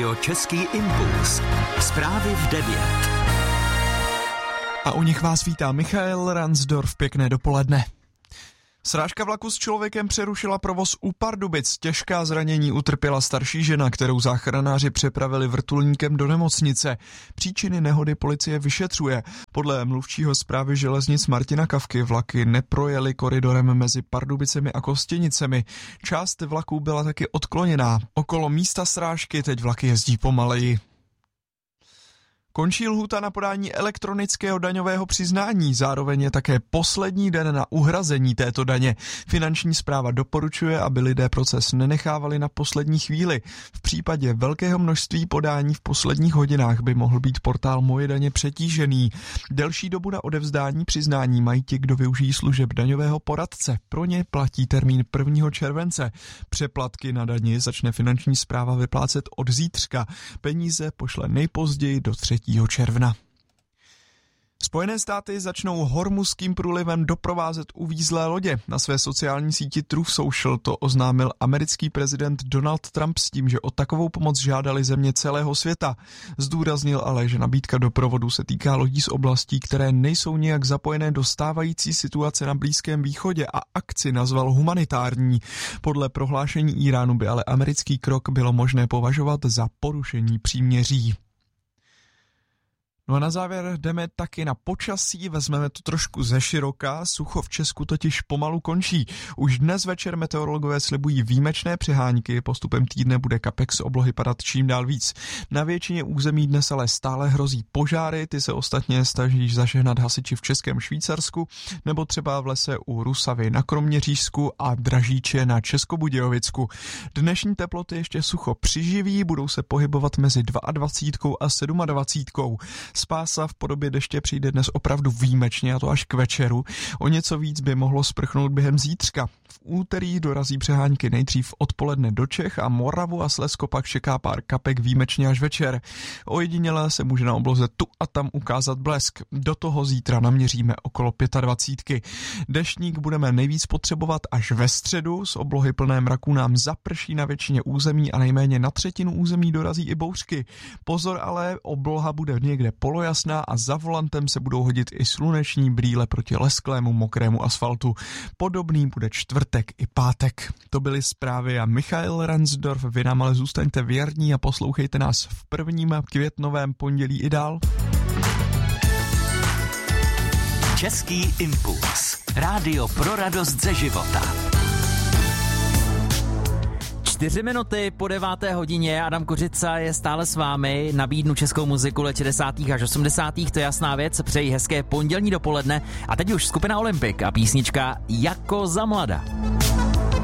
Český impuls. Zprávy v 9. A u nich vás vítá Michael Ransdorf, pěkné dopoledne. Srážka vlaku s člověkem přerušila provoz u Pardubic. Těžká zranění utrpěla starší žena, kterou záchranáři přepravili vrtulníkem do nemocnice. Příčiny nehody policie vyšetřuje. Podle mluvčího Správy železnic Martina Kavky vlaky neprojely koridorem mezi Pardubicemi a Kostěnicemi. Část vlaků byla taky odkloněná. Okolo místa srážky teď vlaky jezdí pomaleji. Končí lhůta na podání elektronického daňového přiznání, zároveň je také poslední den na uhrazení této daně. Finanční správa doporučuje, aby lidé proces nenechávali na poslední chvíli. V případě velkého množství podání v posledních hodinách by mohl být portál Moje daně přetížený. Delší dobu na odevzdání přiznání mají ti, kdo využijí služeb daňového poradce. Pro ně platí termín 1. července. Přeplatky na dani začne finanční správa vyplácet od zítřka. Peníze pošle nejpozději do 3. června. Spojené státy začnou Hormuzským průlivem doprovázet uvízlé lodě. Na své sociální síti Truth Social to oznámil americký prezident Donald Trump s tím, že o takovou pomoc žádali země celého světa. Zdůraznil ale, že nabídka doprovodu se týká lodí z oblastí, které nejsou nijak zapojené do stávající situace na Blízkém východě a akci nazval humanitární. Podle prohlášení Iránu by ale americký krok bylo možné považovat za porušení příměří. No a na závěr jdeme taky na počasí, vezmeme to trošku ze široka, sucho v Česku totiž pomalu končí. Už dnes večer meteorologové slibují výjimečné přehánky, postupem týdne bude kapek z oblohy padat čím dál víc. Na většině území dnes ale stále hrozí požáry, ty se ostatně snaží zažehnat hasiči v Českém Švýcarsku, nebo třeba v lese u Rusavy na Kroměřížsku a Dražíče na Českobudějovicku. Dnešní teploty ještě sucho přiživí, budou se pohybovat mezi 22 a 27. Spása v podobě deště přijde dnes opravdu výjimečně, a to až k večeru. O něco víc by mohlo sprchnout během zítřka. V úterý dorazí přehánky nejdřív odpoledne do Čech a Moravu a Slezsko pak čeká pár kapek výjimečně až večer. Ojediněle se může na obloze tu a tam ukázat blesk. Do toho zítra naměříme okolo 25. Deštník budeme nejvíc potřebovat až ve středu. Z oblohy plné mraků nám zaprší na většině území a nejméně na třetinu území dorazí i bouřky. Pozor ale, obloha bude někde polojasná a za volantem se budou hodit i sluneční brýle proti lesklému mokrému asfaltu. Podobný bude čtvrtek i pátek. To byly zprávy a Michael Ransdorf, vy nám ale zůstaňte věrní a poslouchejte nás v 1. květnovém pondělí i dál. Český impuls. Rádio pro radost ze života. 4 minuty po 9. hodině, Adam Kořica je stále s vámi, nabídnu českou muziku let 60. až 80. To je jasná věc, přeji hezké pondělní dopoledne a teď už skupina Olympik a písnička Jako za mlada.